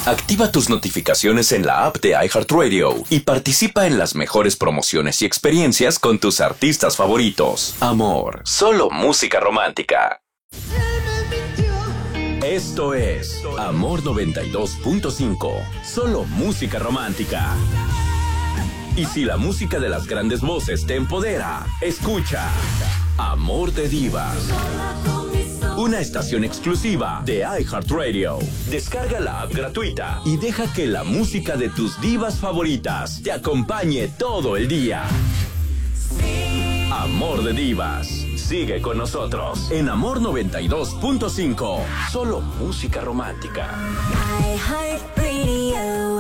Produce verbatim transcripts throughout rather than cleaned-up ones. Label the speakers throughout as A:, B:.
A: Activa tus notificaciones en la app de iHeartRadio y participa en las mejores promociones y experiencias con tus artistas favoritos. Amor, solo música romántica. Esto es Amor noventa y dos punto cinco, solo música romántica. Y si la música de las grandes voces te empodera, escucha Amor de Divas. Una estación exclusiva de iHeartRadio. Descarga la app gratuita y deja que la música de tus divas favoritas te acompañe todo el día. Amor de Divas. Sigue con nosotros en Amor noventa y dos punto cinco. Solo música romántica.
B: iHeartRadio.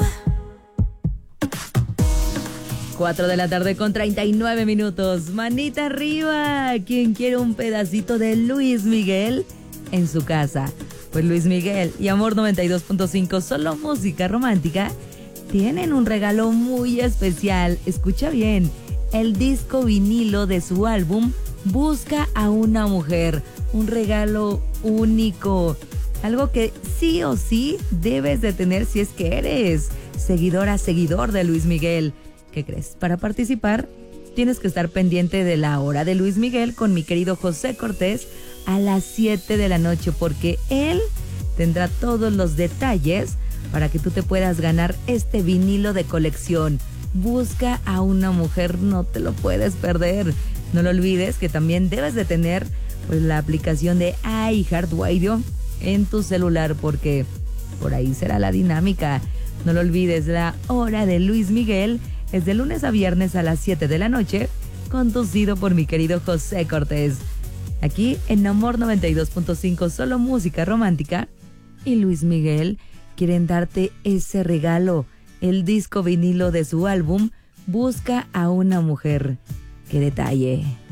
B: cuatro de la tarde con treinta y nueve minutos. Manita arriba. ¿Quién quiere un pedacito de Luis Miguel en su casa? Pues Luis Miguel y Amor noventa y dos punto cinco, solo música romántica, tienen un regalo muy especial. Escucha bien. El disco vinilo de su álbum Busca a una mujer. Un regalo único. Algo que sí o sí debes de tener si es que eres seguidora, seguidor de Luis Miguel. ¿Qué crees? Para participar tienes que estar pendiente de la hora de Luis Miguel con mi querido José Cortés a las siete de la noche, porque él tendrá todos los detalles para que tú te puedas ganar este vinilo de colección. Busca a una mujer, no te lo puedes perder. No lo olvides que también debes de tener pues la aplicación de iHeartRadio en tu celular, porque por ahí será la dinámica. No lo olvides, la hora de Luis Miguel es de lunes a viernes a las siete de la noche, conducido por mi querido José Cortés. Aquí en Amor noventa y dos punto cinco, solo música romántica. Y Luis Miguel quieren darte ese regalo, el disco vinilo de su álbum Busca a una mujer. ¡Qué detalle!